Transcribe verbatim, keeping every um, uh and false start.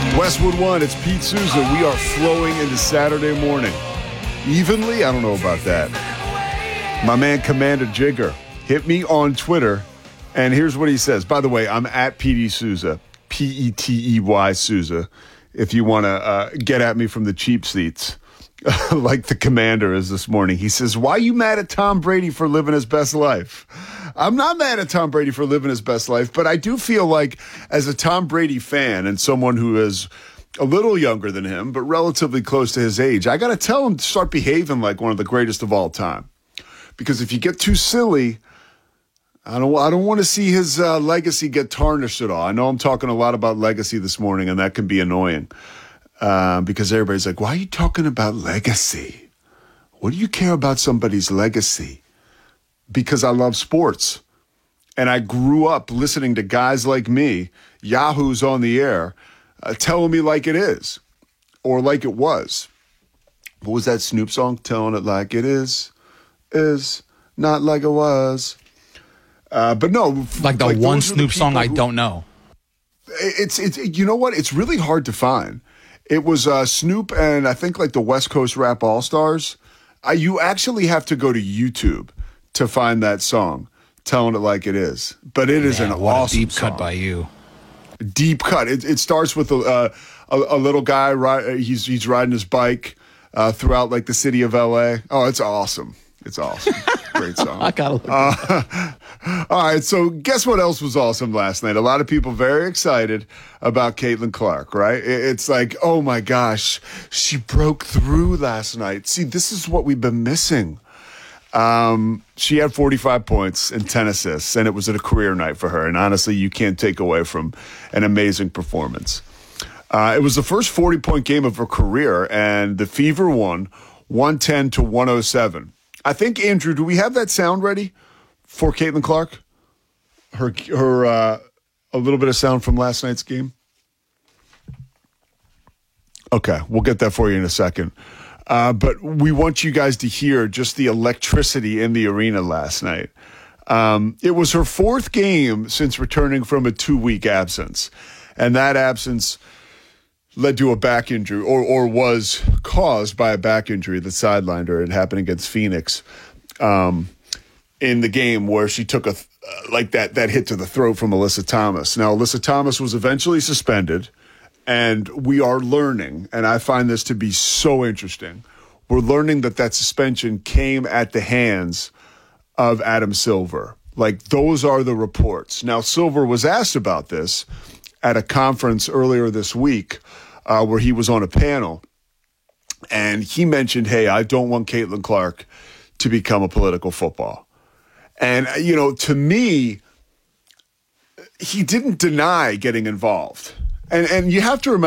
Westwood One, it's Pete Souza. We are flowing into Saturday morning. Evenly? I don't know about that. My man, Commander Jigger, hit me on Twitter, and here's what he says. By the way, I'm at P D Souza, P E T E Y Souza, if you want to uh, get at me from the cheap seats, like the Commander is this morning. He says, why are you mad at Tom Brady for living his best life? I'm not mad at Tom Brady for living his best life, but I do feel like as a Tom Brady fan and someone who is a little younger than him, but relatively close to his age, I got to tell him to start behaving like one of the greatest of all time. Because if you get too silly, I don't, I don't want to see his uh, legacy get tarnished at all. I know I'm talking a lot about legacy this morning, and that can be annoying uh, because everybody's like, why are you talking about legacy? What do you care about somebody's legacy? Because I love sports. And I grew up listening to guys like me, yahoos on the air, uh, telling me like it is or like it was. What was that Snoop song? Telling it like it is, is not like it was. Uh, but no. Like the like one Snoop the song I who, don't know. It's, it's, you know what? It's really hard to find. It was uh, Snoop and I think like the West Coast Rap All-Stars. Uh, you actually have to go to YouTube to find that song, Telling It Like It Is. But it is Man, an what awesome a deep song. cut by you. Deep cut. It, it starts with a, uh, a, a little guy, ri- he's he's riding his bike uh, throughout like the city of L A. Oh, it's awesome. It's awesome. Great song. I gotta look uh, all right, so guess what else was awesome last night? A lot of people very excited about Caitlin Clark, right? It's like, oh my gosh, she broke through last night. See, this is what we've been missing. Um, she had forty-five points and ten assists, and it was a career night for her. And honestly, you can't take away from an amazing performance. Uh, it was the first forty-point game of her career, and the Fever won one ten to one oh seven. I think, Andrew, do we have that sound ready for Caitlin Clark? Her, her, uh, a little bit of sound from last night's game? Okay, we'll get that for you in a second. Uh, but we want you guys to hear just the electricity in the arena last night. Um, it was her fourth game since returning from a two-week absence. And that absence led to a back injury, or or was caused by a back injury that sidelined her. It happened against Phoenix um, in the game where she took a uh, like that that hit to the throat from Alyssa Thomas. Now, Alyssa Thomas was eventually suspended, and we are learning, and I find this to be so interesting, we're learning that that suspension came at the hands of Adam Silver. Like, those are the reports. Now, Silver was asked about this at a conference earlier this week uh, where he was on a panel, and he mentioned, hey, I don't want Caitlin Clark to become a political football. And, you know, to me, he didn't deny getting involved. And and you have to remember,